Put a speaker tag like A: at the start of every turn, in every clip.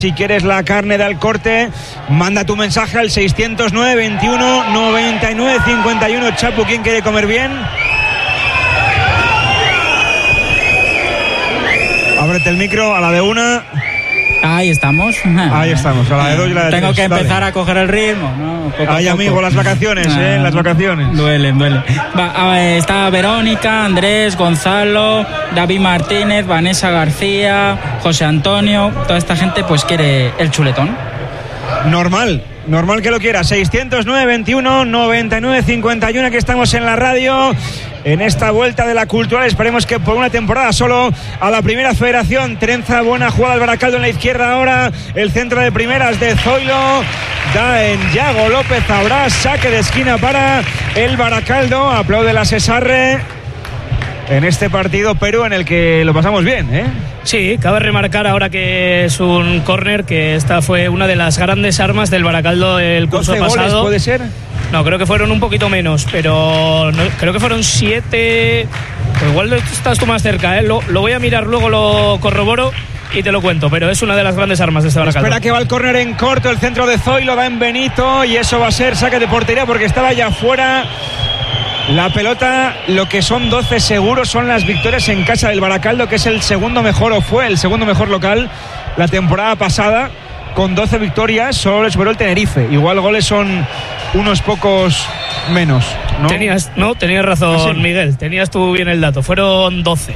A: Si quieres la carne de Alcorte, manda tu mensaje al 609 21 99 51. Chapu, ¿quién quiere comer bien? Ábrete el micro a la de una.
B: Ahí estamos.
A: Ahí estamos, a la de dos y la de
B: Tengo
A: tres.
B: que empezar
A: Dale.
B: a coger el ritmo, ¿no? Poco
A: Ay,
B: a poco.
A: amigo, las vacaciones, las vacaciones.
B: Duelen. Está Verónica, Andrés, Gonzalo, David Martínez, Vanessa García, José Antonio. Toda esta gente pues quiere el chuletón.
A: Normal que lo quiera. 609 21 99 51. Aquí estamos en la radio, en esta vuelta de la Cultural. Esperemos que por una temporada solo a la Primera Federación. Trenza, buena jugada al Baracaldo en la izquierda ahora. El centro de primeras de Zoilo. Da en Yago López. Habrá saque de esquina para el Baracaldo. Aplaude la Cesarre en este partido, Perú, en el que lo pasamos bien, ¿eh?
C: Sí, cabe remarcar ahora que es un córner, que esta fue una de las grandes armas del Baracaldo el curso
A: 12
C: pasado.
A: goles, ¿puede ser?
C: No, creo que fueron un poquito menos, pero no, creo que fueron 7. Pues igual estás tú más cerca, ¿eh? Lo voy a mirar luego, lo corroboro y te lo cuento, pero es una de las grandes armas de este Baracaldo.
A: Espera que va el córner en corto, el centro de Zoilo, da en Benito y eso va a ser saque de portería porque estaba ya fuera. La pelota, lo que son 12 seguros son las victorias en casa del Baracaldo, que es el segundo mejor, o fue el segundo mejor local la temporada pasada, con 12 victorias. Solo le superó el Tenerife. Igual goles son unos pocos menos, ¿no?
C: Tenías razón,
A: ¿Ah, sí?
C: Miguel, tenías tú bien el dato, fueron 12.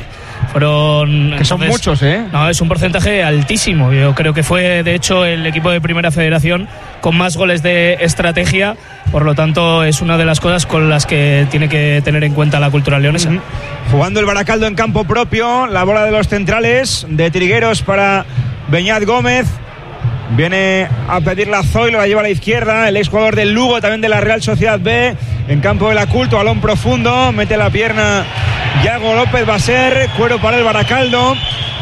A: Que son muchos, ¿eh?
C: No, es un porcentaje altísimo. Yo creo que fue, de hecho, el equipo de Primera Federación con más goles de estrategia. Por lo tanto, es una de las cosas con las que tiene que tener en cuenta la Cultural leonesa.
A: Jugando el Baracaldo en campo propio. La bola de los centrales de Trigueros para Beñat Gómez. Viene a pedir la Zoilo, la lleva a la izquierda. El exjugador del Lugo, también de la Real Sociedad B. En campo de la Culto, balón profundo. Mete la pierna Yago López. Va a ser cuero para el Baracaldo.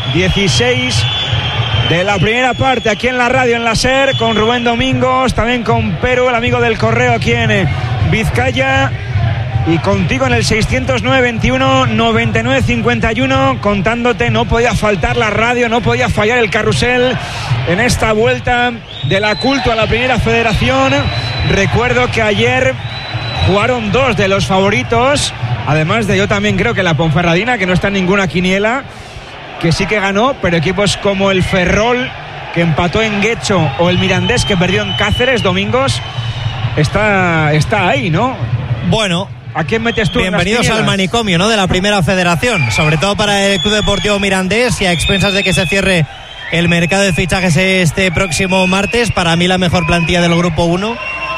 A: 16 de la primera parte aquí en la radio, en la SER, con Rubén Domingos, también con Perú, el amigo del correo aquí en Vizcaya. Y contigo en el 609 21 99 51, contándote, no podía faltar la radio, no podía fallar el carrusel en esta vuelta de la Culto a la Primera Federación. Recuerdo que ayer jugaron dos de los favoritos, además de, yo también creo que la Ponferradina, que no está en ninguna quiniela, que sí que ganó, pero equipos como el Ferrol, que empató en Guecho, o el Mirandés, que perdió en Cáceres, Domingos, está ahí, ¿no?
D: Bueno,
A: ¿a quién metes tú?
D: bienvenidos al manicomio, ¿no?, de la Primera Federación, sobre todo para el Club Deportivo Mirandés, y a expensas de que se cierre el mercado de fichajes este próximo martes. Para mí la mejor plantilla del Grupo 1,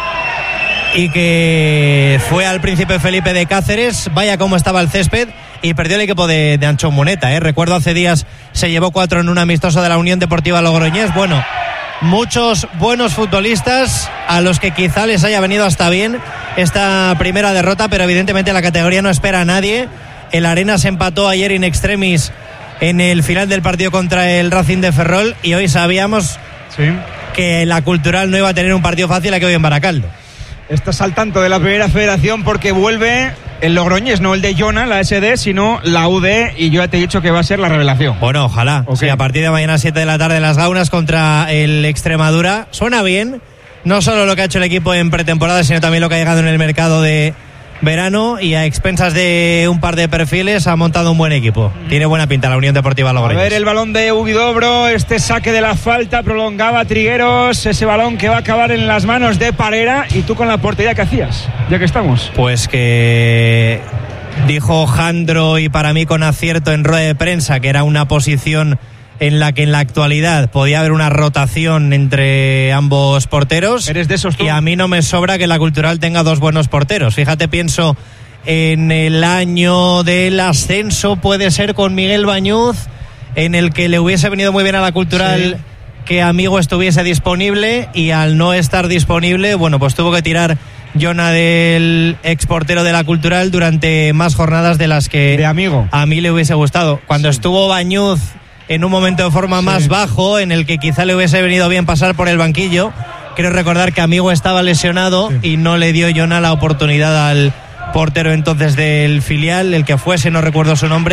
D: y que fue al Príncipe Felipe de Cáceres. Vaya cómo estaba el césped, y perdió el equipo de Anchón Moneta, ¿eh? Recuerdo hace días se llevó 4 en un amistoso de la Unión Deportiva Logroñés. Bueno, muchos buenos futbolistas a los que quizá les haya venido hasta bien esta primera derrota, pero evidentemente la categoría no espera a nadie. El Arena se empató ayer in extremis en el final del partido contra el Racing de Ferrol, y hoy sabíamos que la Cultural no iba a tener un partido fácil aquí hoy en Baracaldo.
A: Estás al tanto de la Primera Federación porque vuelve el Logroñés, no el de Jona, la SD, sino la UD, y yo ya te he dicho que va a ser la revelación.
D: Bueno, ojalá.
A: Okay.
D: Sí, a partir de mañana 7 de la tarde en Las Gaunas contra el Extremadura. Suena bien, no solo lo que ha hecho el equipo en pretemporada, sino también lo que ha llegado en el mercado de verano, y a expensas de un par de perfiles ha montado un buen equipo. Tiene buena pinta la Unión Deportiva Logroñés.
A: A ver el balón de Huidobro, este saque de la falta, prolongaba Trigueros, ese balón que va a acabar en las manos de Parera. ¿Y tú con la portería qué hacías? Ya que estamos.
D: Pues que dijo Jandro, y para mí con acierto en rueda de prensa, que era una posición en la que en la actualidad podía haber una rotación entre ambos porteros.
A: ¿Eres de esos tú?
D: Y a mí no me sobra que la Cultural tenga dos buenos porteros. Fíjate, pienso en el año del ascenso, puede ser con Miguel Bañuz, en el que le hubiese venido muy bien a la Cultural que Amigo estuviese disponible, y al no estar disponible, bueno, pues tuvo que tirar Jona del exportero de la Cultural durante más jornadas de las que
A: de Amigo
D: a mí le hubiese gustado. Cuando estuvo Bañuz en un momento de forma más bajo, en el que quizá le hubiese venido bien pasar por el banquillo, quiero recordar que Amigo estaba lesionado y no le dio Jona la oportunidad al portero entonces del filial, el que fuese, no recuerdo su nombre,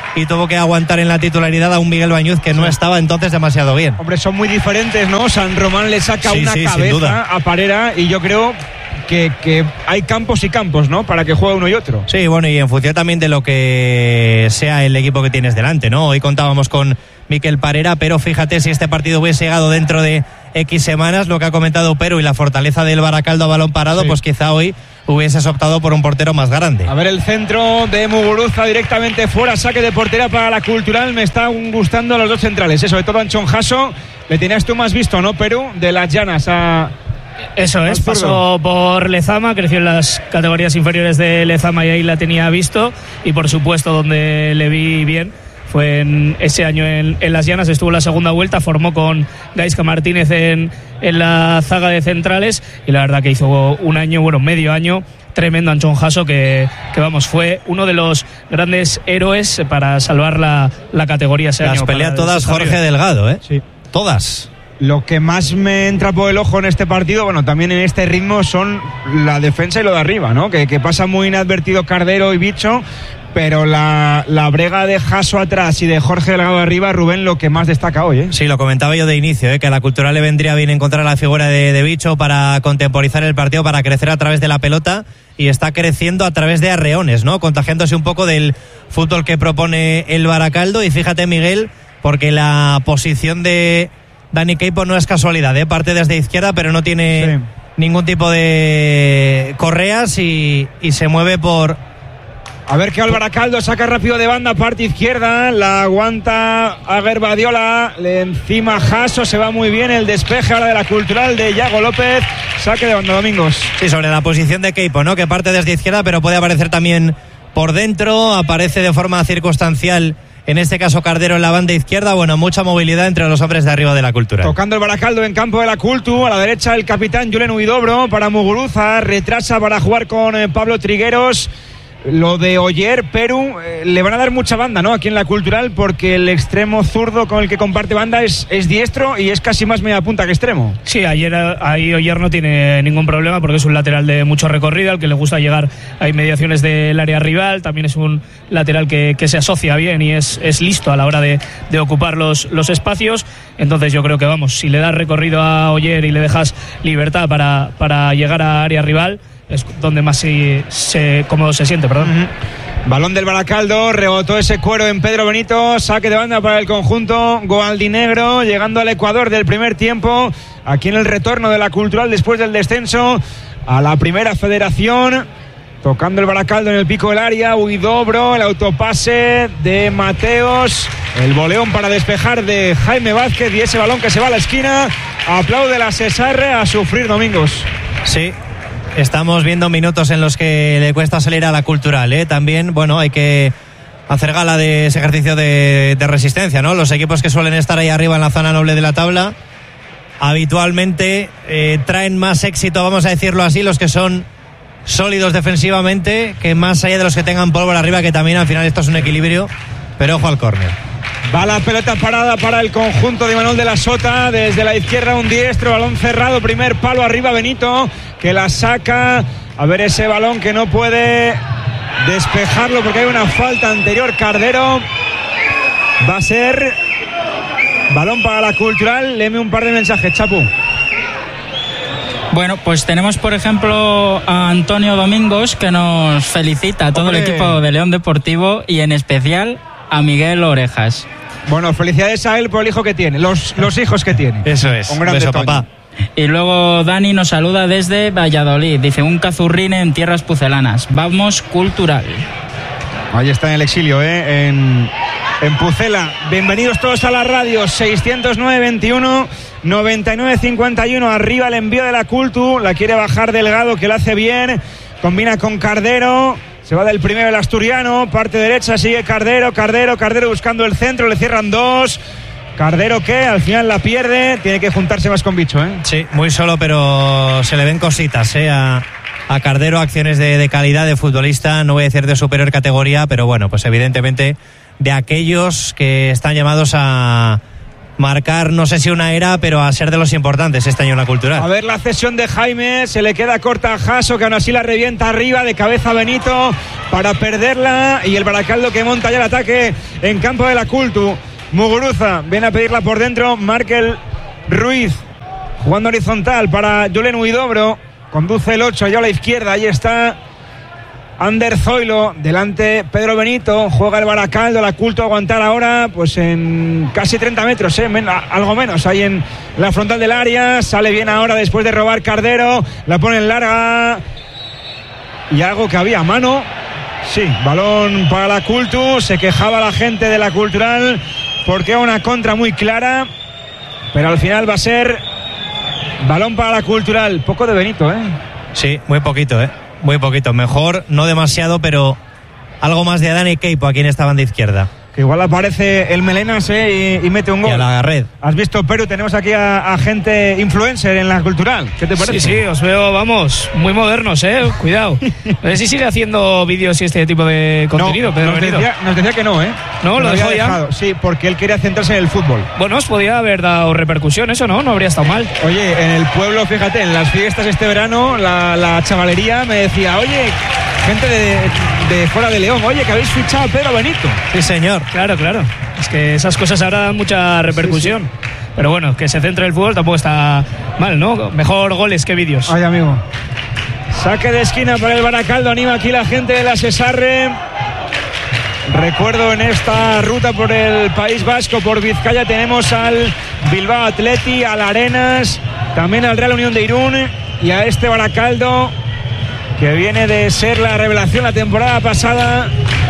D: y tuvo que aguantar en la titularidad a un Miguel Bañuz que no estaba entonces demasiado bien.
A: Hombre, son muy diferentes, ¿no? San Román le saca una cabeza a Parera y yo creo que hay campos y campos, ¿no? Para que juegue uno y otro.
D: Sí, bueno, y en función también de lo que sea el equipo que tienes delante, ¿no? Hoy contábamos con Miquel Parera, pero fíjate, si este partido hubiese llegado dentro de X semanas, lo que ha comentado Peru y la fortaleza del Baracaldo a balón parado, pues quizá hoy hubieses optado por un portero más grande.
A: A ver el centro de Muguruza directamente fuera, saque de portería para la Cultural. Me están gustando los dos centrales, sobre todo Anchón Jasso. Le tenías tú más visto, ¿no, Peru? De las Llanas a...
C: Eso es, pasó por Lezama, creció en las categorías inferiores de Lezama y ahí la tenía visto, y por supuesto donde le vi bien fue en ese año en las Llanas. Estuvo en la segunda vuelta, formó con Gaisca Martínez en la zaga de centrales, y la verdad que hizo un año, bueno, medio año tremendo Anchón Jasso, que vamos, fue uno de los grandes héroes para salvar la categoría ese año.
D: Las pelea todas Jorge Delgado,
A: Sí.
D: Todas.
A: Lo que más me entra por el ojo en este partido, bueno, también en este ritmo, son la defensa y lo de arriba, ¿no? Que pasa muy inadvertido Cardero y Bicho, pero la brega de Jasso atrás y de Jorge Delgado arriba, Rubén, lo que más destaca hoy, ¿eh?
D: Sí, lo comentaba yo de inicio, que a la Cultural le vendría bien encontrar la figura de Bicho para contemporizar el partido, para crecer a través de la pelota, y está creciendo a través de arreones, ¿no? Contagiándose un poco del fútbol que propone el Baracaldo. Y fíjate, Miguel, porque la posición de Dani Queipo no es casualidad, parte desde izquierda, pero no tiene ningún tipo de correas y se mueve por...
A: A ver qué Alvaracaldo saca rápido de banda, parte izquierda, la aguanta Aguer Badiola, le encima Jasso, se va muy bien el despeje ahora de la Cultural de Yago López, saque de banda, Domingos.
D: Sí, sobre la posición de Queipo, ¿no? Que parte desde izquierda, pero puede aparecer también por dentro, aparece de forma circunstancial, en este caso Cardero en la banda izquierda. Bueno, mucha movilidad entre los hombres de arriba de la Cultural.
A: Tocando el Baracaldo en campo de la Cultu, a la derecha el capitán Julen Huidobro para Muguruza, retrasa para jugar con Pablo Trigueros. Lo de Oyer, Perú, le van a dar mucha banda, ¿no? Aquí en la Cultural, porque el extremo zurdo con el que comparte banda es diestro y es casi más media punta que extremo.
C: Sí, ahí Oyer no tiene ningún problema porque es un lateral de mucho recorrido, al que le gusta llegar a inmediaciones del área rival. También es un lateral que se asocia bien y es listo a la hora de ocupar los espacios. Entonces yo creo que, vamos, si le das recorrido a Oyer y le dejas libertad para llegar a área rival, es donde más cómodo se siente, perdón.
A: Balón del Baracaldo, rebotó ese cuero en Pedro Benito, saque de banda para el conjunto goaldinegro, llegando al Ecuador del primer tiempo, aquí en el retorno de la Cultural después del descenso a la Primera Federación. Tocando el Baracaldo en el pico del área, Huidobro, el autopase de Mateos, el voleón para despejar de Jaime Vázquez y ese balón que se va a la esquina. Aplaude la Cesarre, a sufrir, Domingos.
D: Sí. Estamos viendo minutos en los que le cuesta salir a la Cultural, También, bueno, hay que hacer gala de ese ejercicio de resistencia, ¿no? Los equipos que suelen estar ahí arriba en la zona noble de la tabla habitualmente traen más éxito, vamos a decirlo así, los que son sólidos defensivamente, que más allá de los que tengan pólvora arriba, que también al final esto es un equilibrio. Pero ojo al córner.
A: Va la pelota parada para el conjunto de Imanol de la Sota, desde la izquierda un diestro, balón cerrado, primer palo arriba Benito, que la saca. A ver ese balón que no puede despejarlo porque hay una falta anterior. Cardero, va a ser balón para la Cultural. Léeme un par de mensajes, Chapu.
B: Bueno, pues tenemos por ejemplo a Antonio Domingos, que nos felicita a todo el equipo de León Deportivo y en especial a Miguel Orejas.
A: Bueno, felicidades a él por el hijo que tiene, los hijos que tiene.
D: Eso es, un gran beso, papá.
B: Y luego Dani nos saluda desde Valladolid, dice: un cazurrín en tierras pucelanas, vamos Cultural.
A: Ahí está en el exilio, en Pucela. Bienvenidos todos a la radio. 609-21 99-51. Arriba el envío de la Cultu, la quiere bajar Delgado, que lo hace bien, combina con Cardero. Se va del primero el asturiano, parte derecha, sigue Cardero buscando el centro, le cierran dos. Cardero que al final la pierde, tiene que juntarse más con Bicho,
D: Sí, muy solo, pero se le ven cositas, a Cardero, acciones de calidad de futbolista, no voy a decir de superior categoría, pero bueno, pues evidentemente de aquellos que están llamados a marcar, no sé si una era, pero a ser de los importantes este año en la Cultural.
A: A ver la cesión de Jaime, se le queda corta a Jasso, que aún así la revienta arriba, de cabeza Benito para perderla, y el Baracaldo que monta ya el ataque en campo de la Cultu. Muguruza viene a pedirla por dentro, Markel Ruiz jugando horizontal para Julen Huidobro, conduce el 8 allá a la izquierda, ahí está Ander Zoilo, delante Pedro Benito, juega el Baracaldo, la Cultu a aguantar ahora pues en casi 30 metros, algo menos, ahí en la frontal del área, sale bien ahora después de robar Cardero, la pone en larga y algo que había a mano, sí, balón para la Cultu, se quejaba la gente de la Cultural porque era una contra muy clara, pero al final va a ser balón para la Cultural, poco de Benito,
D: Sí, muy poquito, muy poquito, mejor, no demasiado, pero algo más de Dani Keipo aquí en esta banda izquierda.
A: Que igual aparece el Melenas y mete un gol.
D: Y a la red.
A: ¿Has visto, Perú? Tenemos aquí a gente influencer en la Cultural. ¿Qué te parece?
C: Sí, os veo, vamos, muy modernos, cuidado. No sé si sigue haciendo vídeos y este tipo de contenido,
A: no,
C: Pedro Benito.
A: Nos decía que no,
C: No, lo dejó ya.
A: Sí, porque él quería centrarse en el fútbol.
C: Bueno, os podía haber dado repercusión eso, ¿no? No habría estado mal.
A: Oye, en el pueblo, fíjate, en las fiestas este verano, la chavalería me decía, oye, gente de fuera de León, oye, que habéis fichado a Pedro Benito.
D: Sí, señor.
C: Claro. Es que esas cosas ahora dan mucha repercusión. Sí. Pero bueno, que se centre el fútbol tampoco está mal, ¿no? Mejor goles que vídeos.
A: Ay, amigo. Saque de esquina para el Baracaldo, anima aquí la gente de la Sesarre. Recuerdo, en esta ruta por el País Vasco, por Vizcaya, tenemos al Bilbao Athletic, al Arenas, también al Real Unión de Irún y a este Baracaldo, que viene de ser la revelación la temporada pasada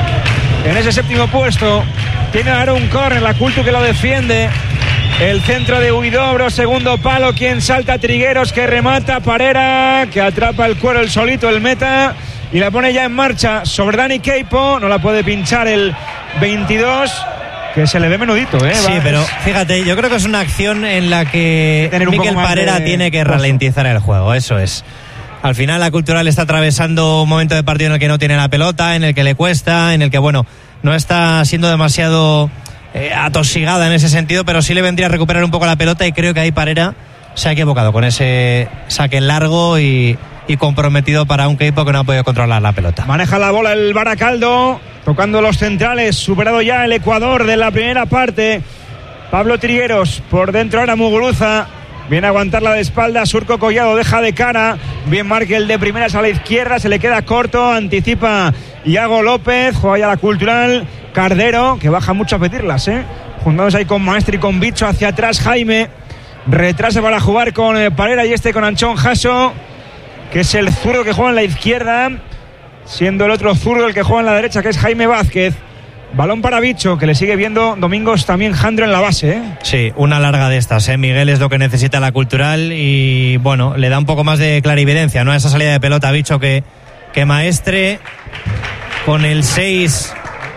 A: en ese 7º puesto. Tiene ahora un córner, la Cultu que lo defiende. El centro de Huidobro, segundo palo, quien salta, Trigueros, que remata, Parera, que atrapa el cuero el solito, el meta, y la pone ya en marcha sobre Dani Keipo. No la puede pinchar el 22, que se le ve menudito,
D: Sí, pero fíjate, yo creo que es una acción en la que Mikel Parera tiene que ralentizar el juego, eso es. Al final la Cultural está atravesando un momento de partido en el que no tiene la pelota, en el que le cuesta, en el que, bueno, no está siendo demasiado atosigada en ese sentido, pero sí le vendría a recuperar un poco la pelota, y creo que ahí Parera se ha equivocado con ese saque largo y comprometido para un Keipo que no ha podido controlar la pelota.
A: Maneja la bola el Baracaldo, tocando los centrales, superado ya el Ecuador de la primera parte. Pablo Trigueros, por dentro ahora Muguruza. Viene a aguantarla de espalda, Surco Collado deja de cara, bien Markel de primeras a la izquierda, se le queda corto, anticipa Iago López, juega ya la Cultural, Cardero, que baja mucho a pedirlas, juntándose ahí con Maestri y con Bicho, hacia atrás Jaime, retrasa para jugar con Parera y con Anchón Jasso, que es el zurdo que juega en la izquierda, siendo el otro zurdo el que juega en la derecha, que es Jaime Vázquez. Balón para Bicho, que le sigue viendo Domingos también Jandro en la base,
D: Sí, una larga de estas, Miguel, es lo que necesita la Cultural, y bueno, le da un poco más de clarividencia, ¿no? A esa salida de pelota, Bicho, que Maestre con el 6,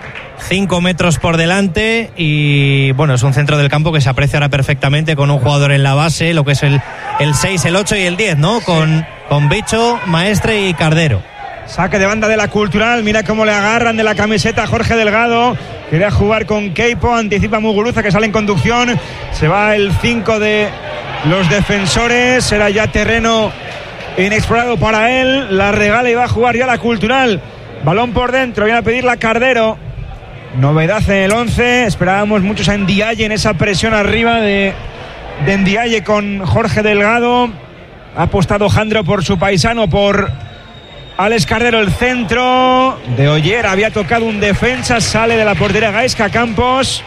D: 5 metros por delante, y bueno, es un centro del campo que se aprecia ahora perfectamente con un jugador en la base, lo que es el 6, el 8 y el 10, ¿no? Con Bicho, Maestre y Cardero.
A: Saque de banda de la Cultural, mira cómo le agarran de la camiseta a Jorge Delgado, quería jugar con Keipo, anticipa Muguruza, que sale en conducción, se va el 5 de los defensores, era ya terreno inexplorado para él, la regala y va a jugar ya la Cultural. Balón por dentro, viene a pedirla Cardero, novedad en el 11, esperábamos muchos a Ndiaye en esa presión arriba de Ndiaye con Jorge Delgado, ha apostado Jandro por su paisano, por Alex Cardero. El centro de Oyer, había tocado un defensa, sale de la portería Gaizka Campos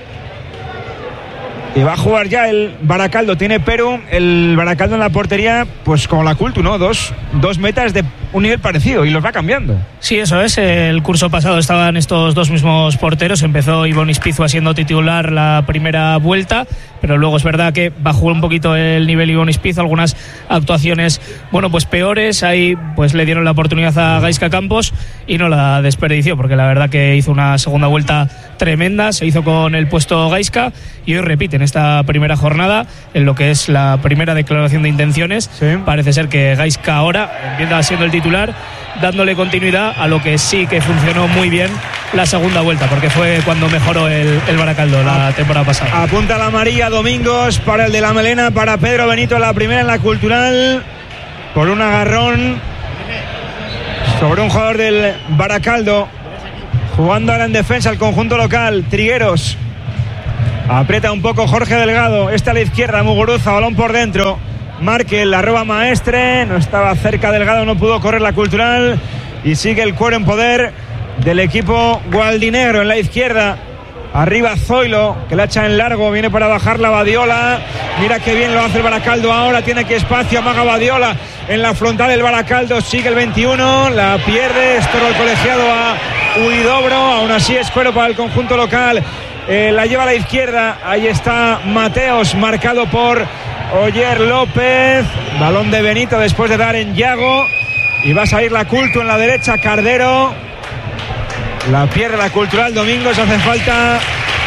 A: y va a jugar ya el Baracaldo. Tiene Perú el Baracaldo en la portería, pues como la Cultu, ¿no? Dos metas de un nivel parecido y los va cambiando.
C: Sí, eso es. El curso pasado estaban estos dos mismos porteros. Empezó Ivón Ispizua siendo titular la primera vuelta, pero luego es verdad que bajó un poquito el nivel Ivón Ispizua, algunas actuaciones, bueno, pues peores. Ahí pues le dieron la oportunidad a Gaizka Campos y no la desperdició, porque la verdad que hizo una segunda vuelta tremenda, se hizo con el puesto Gaizka y hoy repite en esta primera jornada en lo que es la primera declaración de intenciones.
A: Sí.
C: Parece ser que Gaizka ahora empieza siendo el titular titular, dándole continuidad a lo que sí que funcionó muy bien la segunda vuelta, porque fue cuando mejoró el Baracaldo la temporada pasada.
A: Apunta la amarilla Domingos para el de la melena, para Pedro Benito, la primera en la Cultural, por un agarrón sobre un jugador del Baracaldo, jugando ahora en defensa el conjunto local. Trigueros aprieta un poco Jorge Delgado, a la izquierda Muguruza, balón por dentro. Markel, la roba Maestre, no estaba cerca Delgado, no pudo correr la Cultural y sigue el cuero en poder del equipo gualdinegro. En la izquierda, arriba Zoilo, que la echa en largo, viene para bajar la Badiola, mira qué bien lo hace el Baracaldo ahora, tiene que espacio, amaga Badiola en la frontal del Baracaldo, sigue el 21, la pierde, estorba el colegiado a Huidobro, aún así es cuero para el conjunto local. La lleva a la izquierda, ahí está Mateos, marcado por Oyer López, balón de Benito después de dar en Yago, y va a salir la Cultu en la derecha, Cardero, la pierde la Cultural. Domingos, hace falta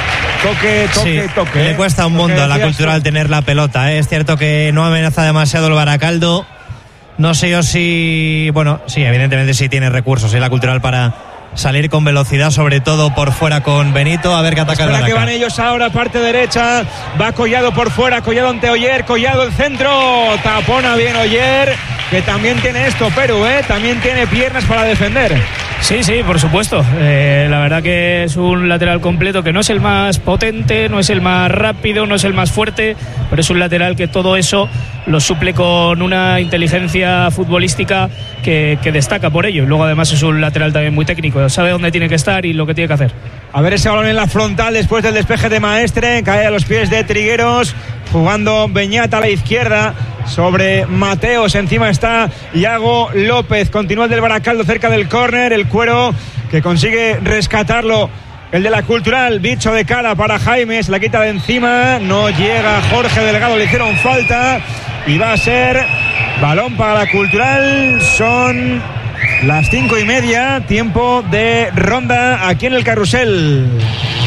A: toque.
D: Le cuesta un mundo a la Cultural tener la pelota, Es cierto que no amenaza demasiado el Baracaldo, no sé yo si, bueno, sí, evidentemente sí tiene recursos, la Cultural para salir con velocidad, sobre todo por fuera con Benito, a ver qué ataca el Baracaldo.
A: Que van ellos ahora, parte derecha, va Collado por fuera, Collado ante Oyer, Collado el centro, tapona bien Oyer, que también tiene esto, Perú, también tiene piernas para defender.
C: Sí, por supuesto. La verdad que es un lateral completo, que no es el más potente, no es el más rápido, no es el más fuerte, pero es un lateral que todo eso lo suple con una inteligencia futbolística que destaca por ello. Y luego además es un lateral también muy técnico, sabe dónde tiene que estar y lo que tiene que hacer.
A: A ver ese balón en la frontal después del despeje de Maestre, cae a los pies de Trigueros, jugando Beñat a la izquierda sobre Mateos, encima está Iago López, continúa el del Baracaldo cerca del córner, el cuero que consigue rescatarlo el de la Cultural, bicho de cara para Jaime, se la quita de encima, no llega Jorge Delgado, le hicieron falta y va a ser balón para la Cultural. Son las 5:30, tiempo de ronda aquí en el Carrusel.